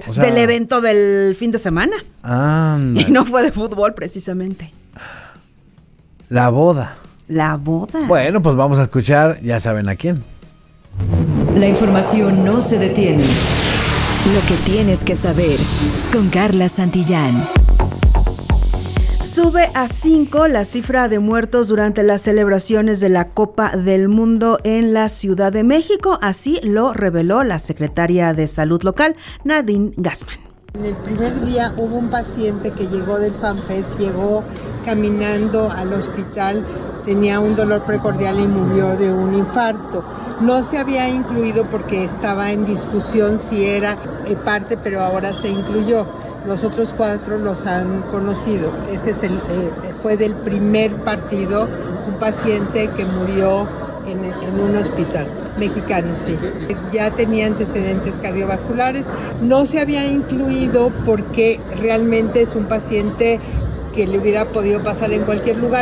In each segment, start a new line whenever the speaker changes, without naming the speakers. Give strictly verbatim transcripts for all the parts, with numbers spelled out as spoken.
O sea,
del evento del fin de semana.
Ah,
y no fue de fútbol precisamente.
La boda.
La boda.
Bueno, pues vamos a escuchar, ya saben a quién.
La información no se detiene. Lo que tienes que saber con Carla Santillán.
Sube a cinco la cifra de muertos durante las celebraciones de la Copa del Mundo en la Ciudad de México. Así lo reveló la secretaria de Salud local, Nadine Gassman.
En el primer día hubo un paciente que llegó del FanFest, llegó caminando al hospital, tenía un dolor precordial y murió de un infarto. No se había incluido porque estaba en discusión si era parte, pero ahora se incluyó. Los otros cuatro los han conocido. Ese es el, eh, fue del primer partido, un paciente que murió en, en un hospital mexicano, sí. Ya tenía antecedentes cardiovasculares. No se había incluido porque realmente es un paciente que le hubiera podido pasar en cualquier lugar.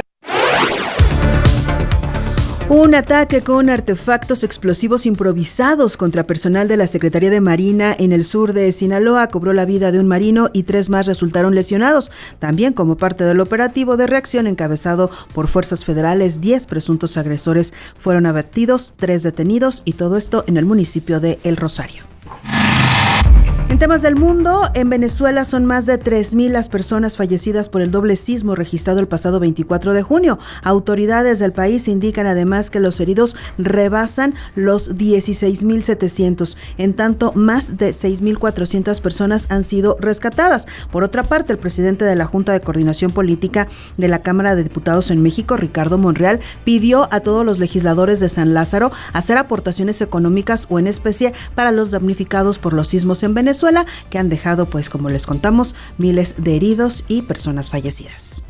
Un ataque con artefactos explosivos improvisados contra personal de la Secretaría de Marina en el sur de Sinaloa cobró la vida de un marino y tres más resultaron lesionados. También como parte del operativo de reacción encabezado por fuerzas federales, diez presuntos agresores fueron abatidos, tres detenidos y todo esto en el municipio de El Rosario. En temas del mundo, en Venezuela son más de tres mil las personas fallecidas por el doble sismo registrado el pasado veinticuatro de junio. Autoridades del país indican además que los heridos rebasan los dieciséis mil setecientos, en tanto más de seis mil cuatrocientas personas han sido rescatadas. Por otra parte, el presidente de la Junta de Coordinación Política de la Cámara de Diputados en México, Ricardo Monreal, pidió a todos los legisladores de San Lázaro hacer aportaciones económicas o en especie para los damnificados por los sismos en Venezuela, que han dejado, pues como les contamos, miles de heridos y personas fallecidas.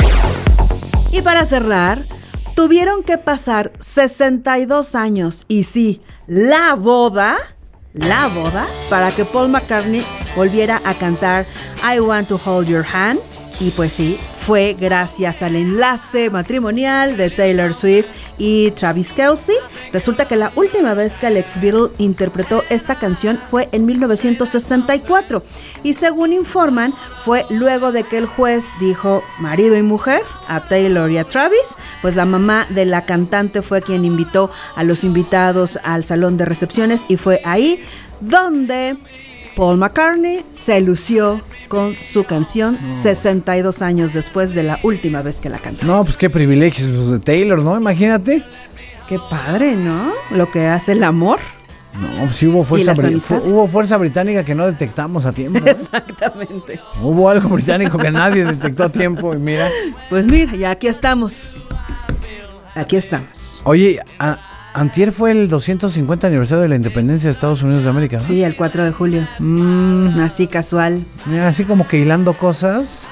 Y para cerrar, tuvieron que pasar sesenta y dos años, y sí, la boda, la boda, para que Paul McCartney volviera a cantar I Want to Hold Your Hand. Y pues sí, fue gracias al enlace matrimonial de Taylor Swift y Travis Kelce. Resulta que la última vez que el ex Beatle interpretó esta canción fue en mil novecientos sesenta y cuatro. Y según informan, fue luego de que el juez dijo marido y mujer a Taylor y a Travis, pues la mamá de la cantante fue quien invitó a los invitados al salón de recepciones y fue ahí donde Paul McCartney se lució con su canción no. sesenta y dos años después de la última vez que la cantó.
No, pues qué privilegios los de Taylor, ¿no? Imagínate.
Qué padre, ¿no? Lo que hace el amor.
No, pues sí hubo fuerza, br- fu- hubo fuerza británica que no detectamos a tiempo, ¿no?
Exactamente.
Hubo algo británico que nadie detectó a tiempo y mira.
Pues mira, ya aquí estamos. Aquí estamos.
Oye, a... antier fue el doscientos cincuenta aniversario de la independencia de Estados Unidos de América, ¿no?
Sí, el cuatro de julio.
Mm,
así casual.
Así como que hilando cosas.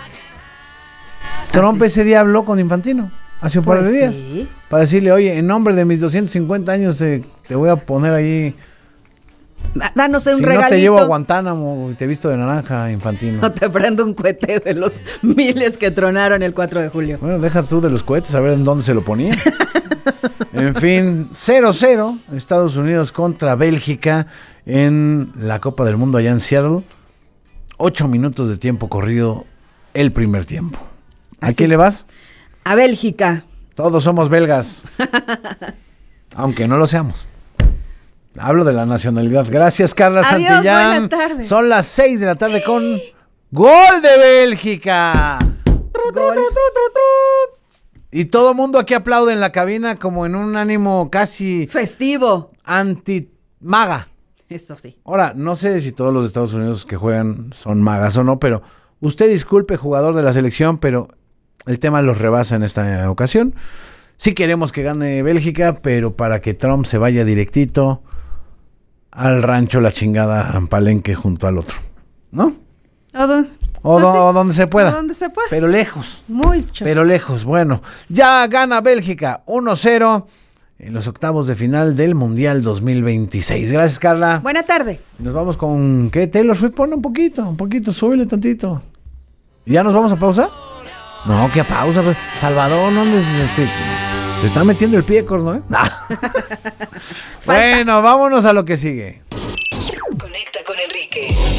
Trump así. Ese día habló con Infantino hace un pues par de días. Sí. Para decirle, oye, en nombre de mis doscientos cincuenta años te, te voy a poner ahí.
Danos un
si
regalito.
No te llevo a Guantánamo y te visto de naranja, Infantino.
No te prendo un cohete de los miles que tronaron el cuatro de julio.
Bueno, deja tú de los cohetes, a ver en dónde se lo ponía. En fin, cero cero, Estados Unidos contra Bélgica en la Copa del Mundo allá en Seattle. Ocho minutos de tiempo corrido el primer tiempo. ¿A Así. quién le vas?
A Bélgica.
Todos somos belgas. Aunque no lo seamos. Hablo de la nacionalidad. Gracias, Carla
Adiós,
Santillán.
Buenas tardes.
Son las seis de la tarde con ¡Gol de Bélgica!
Gol.
Y todo mundo aquí aplaude en la cabina como en un ánimo casi...
festivo.
Anti-maga.
Eso sí.
Ahora, no sé si todos los de Estados Unidos que juegan son magas o no, pero usted disculpe, jugador de la selección, pero el tema los rebasa en esta ocasión. Sí queremos que gane Bélgica, pero para que Trump se vaya directito al rancho La Chingada, en Palenque, junto al otro, ¿no?
¿O do-
o,
no,
do-
sí.
o donde se pueda.
O donde se pueda.
Pero lejos.
Mucho.
Pero lejos. Bueno, ya gana Bélgica uno cero en los octavos de final del Mundial dos mil veintiséis. Gracias, Carla.
Buena tarde.
Nos vamos con... ¿Qué? Taylor Swift, pone un poquito, un poquito, súbele tantito. ¿Y ya nos vamos a pausa? No, que a pausa. Pues. Salvador, ¿dónde es este? Te está metiendo el pie, corno, ¿eh? Bueno, vámonos a lo que sigue.